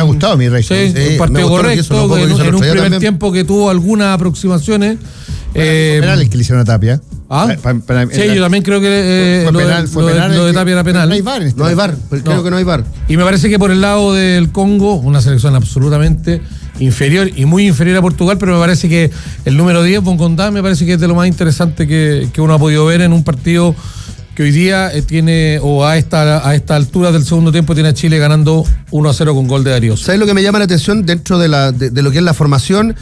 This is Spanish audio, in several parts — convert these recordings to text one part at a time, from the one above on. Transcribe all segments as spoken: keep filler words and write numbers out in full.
gustado mi Rey. Sí, sí, un partido correcto, no en, en un primer también. tiempo que tuvo algunas aproximaciones. Eh, penal el que le hicieron a Tapia. ¿Ah? Pa, pa, pa, sí, la, yo también creo que eh, fue lo, penal, fue lo, penal lo de que, Tapia era penal. No hay V A R. No hay V A R, no. Creo que no hay V A R. Y me parece que por el lado del Congo, una selección absolutamente inferior y muy inferior a Portugal, pero me parece que el número diez, Bonconda, me parece que es de lo más interesante que, que uno ha podido ver en un partido que hoy día eh, tiene, o a esta, a esta altura del segundo tiempo, tiene a Chile ganando uno a cero con gol de Darío. ¿Sabes lo que me llama la atención dentro de, la, de, de lo que es la formación?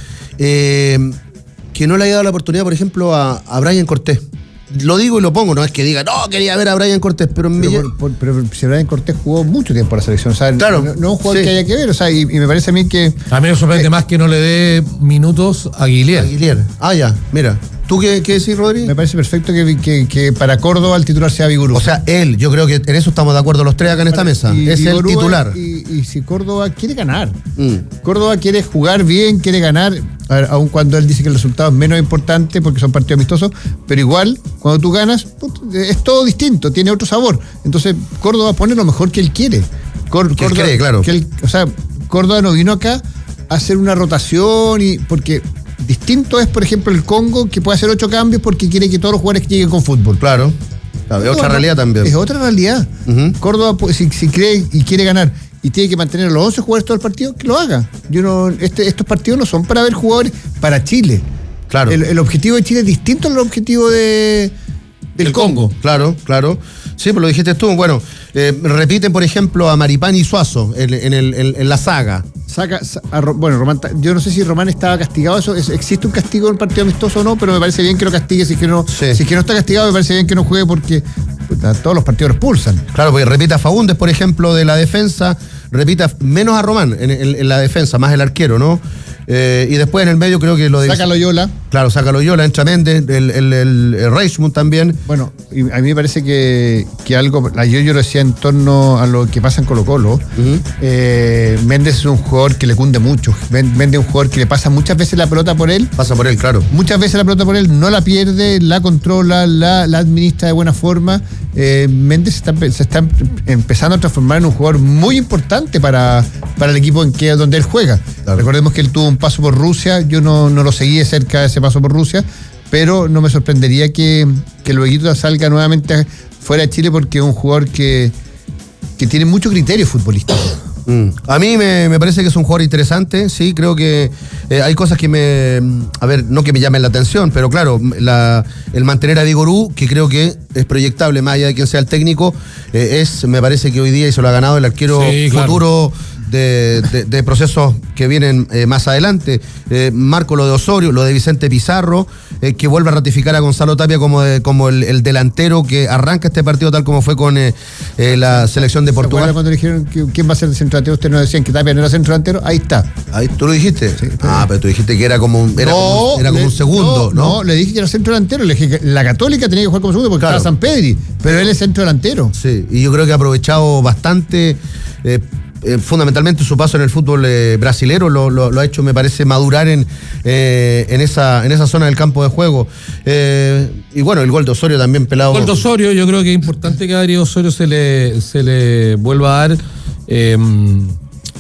Eh, que no le haya dado la oportunidad, por ejemplo, a, a Brian Cortés. Lo digo y lo pongo, no es que diga, no, quería ver a Brian Cortés, pero... Pero, me... por, por, pero si Brian Cortés jugó mucho tiempo a la selección, o sea, claro, no, no es un jugador sí. que haya que ver, o sea, y, y me parece a mí que... A mí me sorprende eh, más que no le dé minutos a Guilier. Aguilier. Ah, ya, mira. ¿Tú qué, qué decís, Rodri? Me parece perfecto que, que, que para Córdoba el titular sea Vigorú. O sea, él, yo creo que en eso estamos de acuerdo los tres acá en esta mesa. Y, es Vigorú el titular. Y, y si Córdoba quiere ganar, Mm. Córdoba quiere jugar bien, quiere ganar, a ver, aun cuando él dice que el resultado es menos importante porque son partidos amistosos, pero igual, cuando tú ganas, es todo distinto, tiene otro sabor. Entonces, Córdoba pone lo mejor que él quiere. Cor, que Córdoba, él cree, claro. Que él, o sea, Córdoba no vino acá a hacer una rotación, y porque distinto es, por ejemplo, el Congo, que puede hacer ocho cambios porque quiere que todos los jugadores lleguen con fútbol. Claro. claro es otra realidad también. Es otra realidad. Uh-huh. Córdoba, pues, si, si cree y quiere ganar y tiene que mantener a los once jugadores todo el partido, que lo haga. Yo no, este, estos partidos no son para ver jugadores para Chile. Claro. El, el objetivo de Chile es distinto al objetivo de, del El Congo. Congo. Claro, claro. Sí, pues lo dijiste tú. Bueno, eh, repiten, por ejemplo, a Maripán y Suazo en, en, el, en, en la saga. Saca, a, bueno, Román, yo no sé si Román estaba castigado. Eso es, existe un castigo en el partido amistoso o no, pero me parece bien que lo castigue. Si es que no, Sí. si es que no está castigado, me parece bien que no juegue porque puta, todos los partidos los expulsan. Claro, porque repite a Faúndez, por ejemplo, de la defensa, repita menos a Román en, en, en la defensa, más el arquero, ¿no? Eh, y después en el medio creo que lo de... Saca Loyola. Claro, saca Loyola, entra Méndez, el, el, el, el Reichmuth también. Bueno, y a mí me parece que, que algo, yo, yo lo decía en torno a lo que pasa en Colo Colo. Uh-huh. eh, Méndez es un jugador que le cunde mucho. Méndez es un jugador que le pasa muchas veces la pelota por él. Pasa por él, claro. Muchas veces la pelota por él, no la pierde, la controla, la, la administra de buena forma. Eh, Méndez se está, se está empezando a transformar en un jugador muy importante para, para el equipo en que, donde él juega. Claro. Recordemos que él tuvo un paso por Rusia, yo no, no lo seguí de cerca ese paso por Rusia, pero no me sorprendería que, que luego salga nuevamente fuera de Chile porque es un jugador que, que tiene mucho criterio futbolístico. Mm. A mí me, me parece que es un jugador interesante, sí, creo que eh, hay cosas que me, a ver, no que me llamen la atención, pero claro, la, el mantener a Vigorú, que creo que es proyectable más allá de quien sea el técnico, eh, es, me parece que hoy día y se lo ha ganado el arquero sí, futuro. Claro. De, de, de procesos que vienen eh, más adelante. Eh, Marco, lo de Osorio, lo de Vicente Pizarro, eh, que vuelve a ratificar a Gonzalo Tapia como, de, como el, el delantero que arranca este partido tal como fue con eh, eh, la selección de Portugal. Cuando dijeron que, quién va a ser el centro delantero, ustedes nos decían que Tapia no era centro delantero, ahí está. Ahí, ¿tú lo dijiste? Sí, ah, pero tú dijiste que era como un, era no, como, era como le, un segundo, ¿no? ¿no? No, le dije que era centro delantero, le dije que la Católica tenía que jugar como segundo porque claro. estaba San Pedri, pero él es centro delantero. Sí, y yo creo que ha aprovechado bastante... Eh, Eh, fundamentalmente su paso en el fútbol eh, brasilero lo, lo, lo ha hecho, me parece, madurar en, eh, en, esa, en esa zona del campo de juego. Eh, y bueno, el gol de Osorio también pelado. El gol de Osorio, yo creo que es importante que a Darío Osorio se le, se le vuelva a dar, eh, un,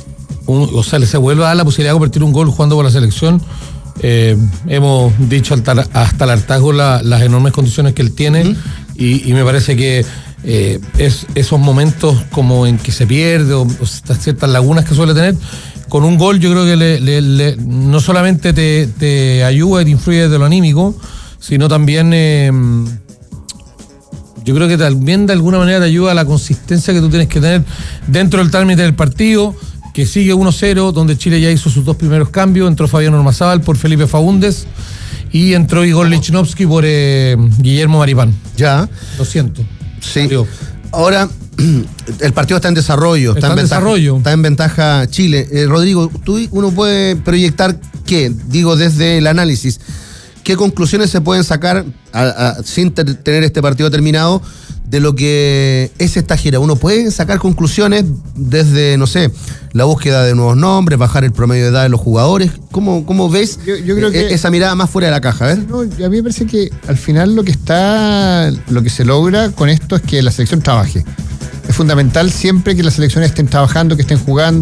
o sea, se vuelva a dar la posibilidad de convertir un gol jugando por la selección. Eh, hemos dicho hasta, hasta el hartazgo la, las enormes condiciones que él tiene, uh-huh. y, y me parece que Eh, es, esos momentos como en que se pierde o, o ciertas lagunas que suele tener, con un gol yo creo que le, le, le, no solamente te, te ayuda y te influye desde lo anímico, sino también eh, yo creo que también de alguna manera te ayuda a la consistencia que tú tienes que tener dentro del trámite del partido, que sigue uno cero, donde Chile ya hizo sus dos primeros cambios, entró Fabián Ormazábal por Felipe Faúndez y entró Igor Lichnowsky por eh, Guillermo Maripán. Ya. Lo siento. Sí. Adiós. Ahora, el partido está en desarrollo. Está, está en, en ventaja, desarrollo. Está en ventaja Chile. Eh, Rodrigo, tú, uno puede proyectar qué, digo, desde el análisis, qué conclusiones se pueden sacar a, a, sin ter, tener este partido terminado de lo que es esta gira. Uno puede sacar conclusiones desde, no sé, la búsqueda de nuevos nombres, bajar el promedio de edad de los jugadores. ¿Cómo, cómo ves yo, yo creo eh, que, esa mirada más fuera de la caja? A ver. No, a mí me parece que al final lo que está, lo que se logra con esto es que la selección trabaje. Es fundamental siempre que las selecciones estén trabajando, que estén jugando.